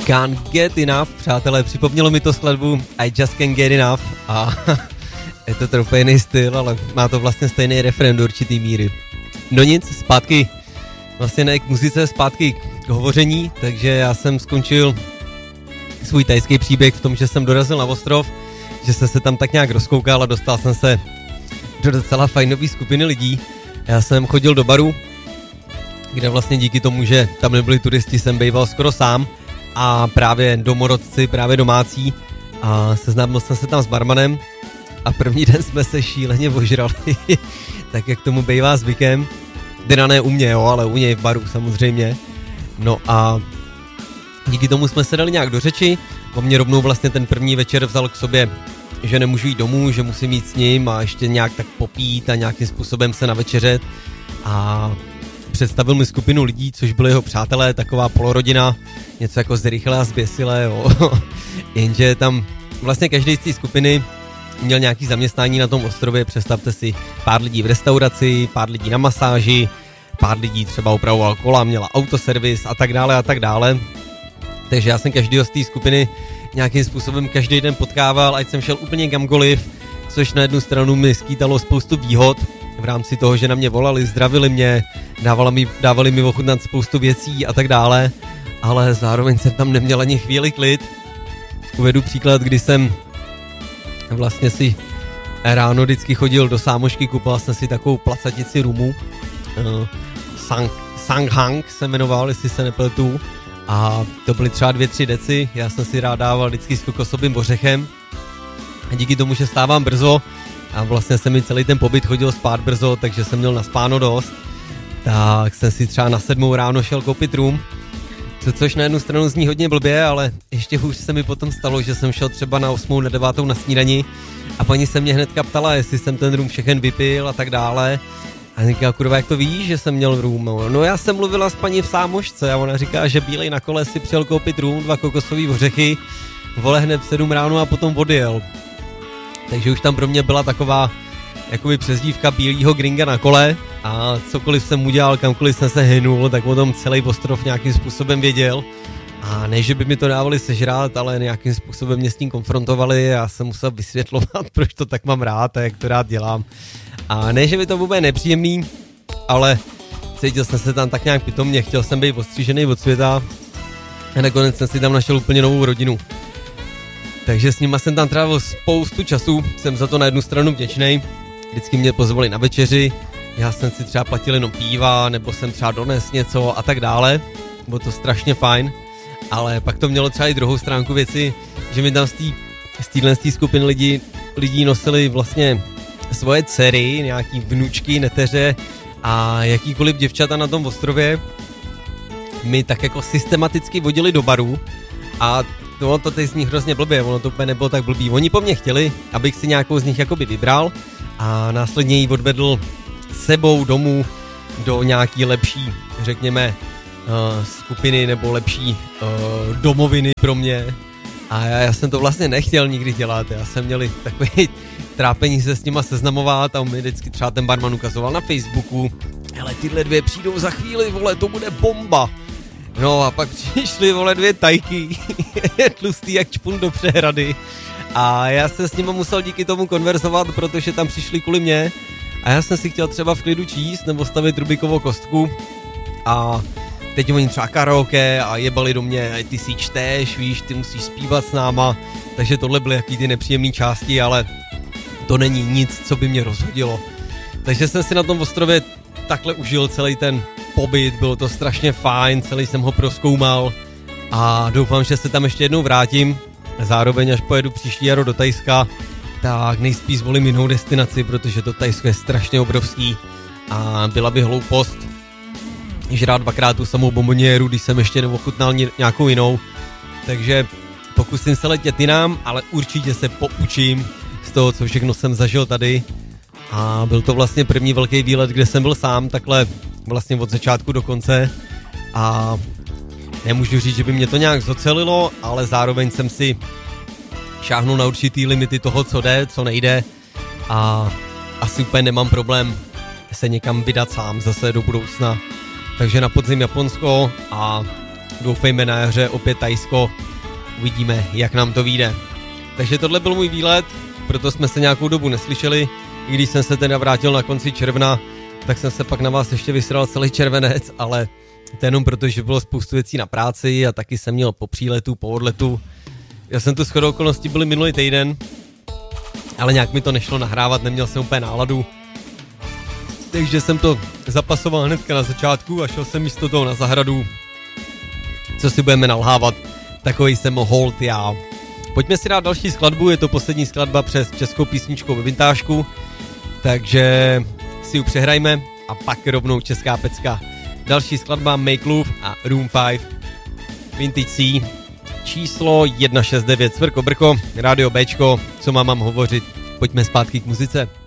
Can't Get Enough, přátelé, připomnělo mi to skladbu I Just Can't Get Enough a je to trochu jiný styl, ale má to vlastně stejný refrén do určitý míry. No nic, zpátky, vlastně ne k muzice, zpátky k hovoření, takže já jsem skončil svůj thajský příběh v tom, že jsem dorazil na ostrov, že jsem se tam tak nějak rozkoukal a dostal jsem se do docela fajnové skupiny lidí. Já jsem chodil do baru, kde vlastně díky tomu, že tam nebyli turisti, jsem býval skoro sám a právě domorodci, právě domácí a seznámil jsem se tam s barmanem a první den jsme se šíleně ožrali, tak jak tomu bývá zvykem, teda ne u mě, jo, ale u něj v baru samozřejmě. No a díky tomu jsme se dali nějak do řeči, on mě rovnou vlastně ten první večer vzal k sobě, že nemůžu jít domů, že musím jít s ním a ještě nějak tak popít a nějakým způsobem se navečeřet a představil mi skupinu lidí, což byli jeho přátelé, taková polorodina, něco jako Zrychle a Zběsile, jo. Jenže tam vlastně každý z té skupiny měl nějaký zaměstnání na tom ostrově, představte si, pár lidí v restauraci, pár lidí na masáži, pár lidí třeba opravoval kola, měla autoservis a tak dále a tak dále. Takže já jsem každýho z té skupiny nějakým způsobem každý den potkával, ať jsem šel úplně kamkoliv, což na jednu stranu mi skýtalo spoustu výhod v rámci toho, že na mě volali, zdravili mě, dávali mi ochutnat spoustu věcí a tak dále, ale zároveň jsem tam neměl ani chvíli klid. Uvedu příklad, kdy jsem vlastně si ráno vždycky chodil do sámošky, kupoval jsem si takovou placatici rumu, Sanghang se jmenoval, jestli se nepletu, a to byly třeba 2-3 deci, já jsem si rád dával vždycky s kokosovým ořechem a díky tomu, že stávám brzo a vlastně jsem mi celý ten pobyt chodil spát brzo, takže jsem měl naspáno dost, tak jsem si třeba na 7 ráno šel koupit rum, což na jednu stranu zní hodně blbě, ale ještě hůř se mi potom stalo, že jsem šel třeba na 8, na 9 na snídani a paní se mě hnedka ptala, jestli jsem ten rum všechen vypil a tak dále. A říká, kurva, jak to víš, že jsem měl rum? No já jsem mluvila s paní v sámošce a ona říká, že bílej na kole si přijel koupit rum, 2 kokosový ořechy, vole hned v 7 ráno a potom odjel. Takže už tam pro mě byla taková jakoby přezdívka bílýho gringa na kole a cokoliv jsem udělal, kamkoliv jsem se hynul, tak o tom celý ostrov nějakým způsobem věděl. A ne, že by mi to dávali sežrát, ale nějakým způsobem mě s tím konfrontovali a já jsem musel vysvětlovat, proč to tak mám rád a jak to rád dělám. A ne, že by to vůbec nepříjemný, ale cítil jsem se tam tak nějak pitomně, chtěl jsem být odstřížený od světa a nakonec jsem si tam našel úplně novou rodinu. Takže s nima jsem tam trávil spoustu času, jsem za to na jednu stranu vděčnej, vždycky mě pozvali na večeři, já jsem si třeba platil jenom piva, nebo jsem třeba dones něco a tak dále, bylo to strašně fajn, ale pak to mělo třeba i druhou stránku věci, že mi tam z téhle skupiny lidí nosili vlastně svoje dcery, nějaký vnučky, neteře a jakýkoliv děvčata na tom ostrově mi tak jako systematicky vodili do baru a to teď zní hrozně blbě, ono to úplně nebylo tak blbý. Oni po mně chtěli, abych si nějakou z nich jakoby vybral a následně ji odvedl sebou domů do nějaký lepší, řekněme, skupiny nebo lepší domoviny pro mě. A já jsem to vlastně nechtěl nikdy dělat, já jsem měl takový trápení se s nima seznamovat a on mi vždycky třeba ten barman ukazoval na Facebooku, hele, tyhle 2 přijdou za chvíli, vole, to bude bomba. No a pak přišly, vole, 2 tajky, tlustý jak čpun do přehrady a já jsem s nima musel díky tomu konverzovat, protože tam přišli kvůli mě a já jsem si chtěl třeba v klidu číst nebo stavit Rubikovou kostku a teď oni třeba karaoke a jebali do mě, ty si čteš, víš, ty musíš zpívat s náma, takže tohle byly jaký ty nepříjemné části, ale to není nic, co by mě rozhodilo. Takže jsem si na tom ostrově takhle užil celý ten pobyt, bylo to strašně fajn, celý jsem ho prozkoumal a doufám, že se tam ještě jednou vrátím. Zároveň, až pojedu příští jaro do Thajska, tak nejspíš zvolím jinou destinaci, protože to Thajsko je strašně obrovský a byla by hloupost žrát 2krát tu samou bomboniéru, když jsem ještě neochutnal nějakou jinou. Takže pokusím se letět jinam, ale určitě se poučím z toho, co všechno jsem zažil tady. A byl to vlastně první velký výlet, kde jsem byl sám, takhle vlastně od začátku do konce. A nemůžu říct, že by mě to nějak zocelilo, ale zároveň jsem si šáhnul na určitý limity toho, co jde, co nejde. A asi úplně nemám problém se někam vydat sám zase do budoucna. Takže na podzim Japonsko a Doufejme na jaře opět Thajsko, uvidíme, jak nám to vyjde. Takže tohle byl můj výlet, proto jsme se nějakou dobu neslyšeli, i když jsem se teda vrátil na konci června, tak jsem se pak na vás ještě vysral celý červenec, ale to jenom proto, že bylo spoustu věcí na práci a taky jsem měl po příletu, po odletu. Já jsem tu shodou okolností byl minulý týden, ale nějak mi to nešlo nahrávat, neměl jsem úplně náladu. Takže jsem to zapasoval hnedka na začátku a šel jsem místo toho na zahradu. Co si budeme nalhávat, takový jsem hold já. Pojďme si dát další skladbu, je to poslední skladba přes českou písničkou ve vintážku, takže si ji přehrajme a pak rovnou česká pecka. Další skladba Make Love a Room 5, Vintage C, číslo 169, Cvrko Brko, Rádio Bčko, co mám hovořit, pojďme zpátky k muzice.